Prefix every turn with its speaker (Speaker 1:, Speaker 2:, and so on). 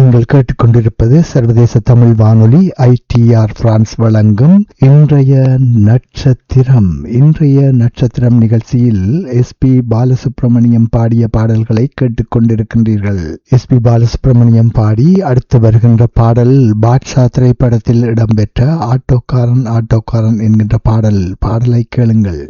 Speaker 1: நீங்கள் கேட்டுக்கொண்டிருப்பது சர்வதேச தமிழ் வானொலி ITR பிரான்ஸ் வழங்கும் இன்றைய நட்சத்திரம் நிகழ்ச்சியில் SP பாலசுப்ரமணியம் பாடிய பாடல்களை கேட்டுக்கொண்டிருக்கின்றீர்கள். SP பாலசுப்ரமணியம் பாடி அடுத்து வருகின்ற பாடல் பாட்ஷா திரைப்படத்தில் இடம்பெற்ற ஆட்டோக்காரன் என்கின்ற பாடலை கேளுங்கள்.